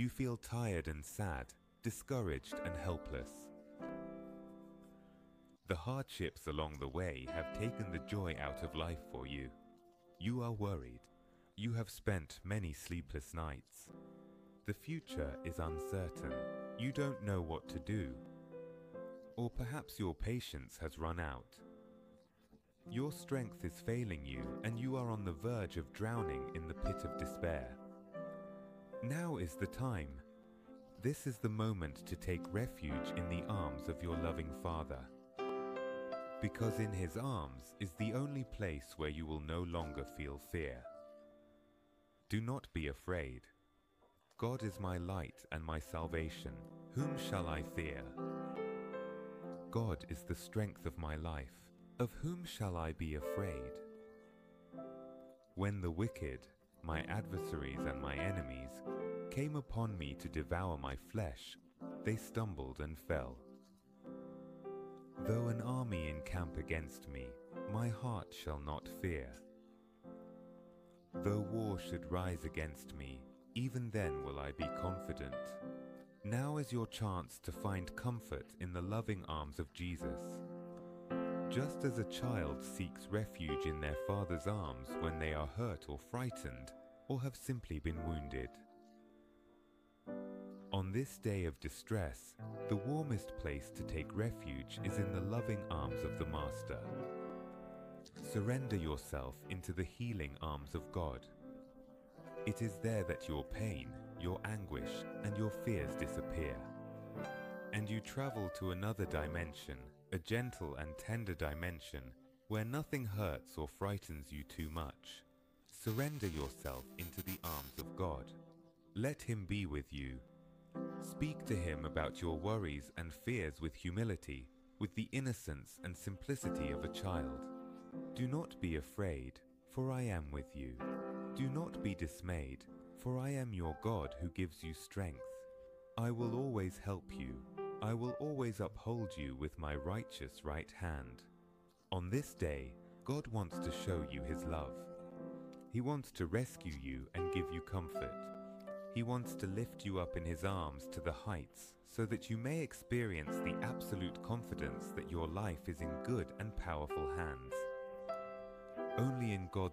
You feel tired and sad, discouraged and helpless. The hardships along the way have taken the joy out of life for you. You are worried. You have spent many sleepless nights. The future is uncertain. You don't know what to do. Or perhaps your patience has run out. Your strength is failing you, and you are on the verge of drowning in the pit of despair. Now is the time. This is the moment to take refuge in the arms of your loving Father. Because in His arms is the only place where you will no longer feel fear. Do not be afraid. God is my light and my salvation. Whom shall I fear? God is the strength of my life. Of whom shall I be afraid? When the wicked, my adversaries and my enemies, came upon me to devour my flesh, they stumbled and fell. Though an army encamp against me, my heart shall not fear. Though war should rise against me, even then will I be confident. Now is your chance to find comfort in the loving arms of Jesus. Just as a child seeks refuge in their father's arms when they are hurt or frightened, or have simply been wounded. On this day of distress, the warmest place to take refuge is in the loving arms of the Master. Surrender yourself into the healing arms of God. It is there that your pain, your anguish, and your fears disappear. And you travel to another dimension, a gentle and tender dimension, where nothing hurts or frightens you too much. Surrender yourself into the arms of God. Let Him be with you. Speak to Him about your worries and fears with humility, with the innocence and simplicity of a child. Do not be afraid, for I am with you. Do not be dismayed, for I am your God who gives you strength. I will always help you. I will always uphold you with my righteous right hand. On this day, God wants to show you His love. He wants to rescue you and give you comfort. He wants to lift you up in His arms to the heights so that you may experience the absolute confidence that your life is in good and powerful hands. Only in God's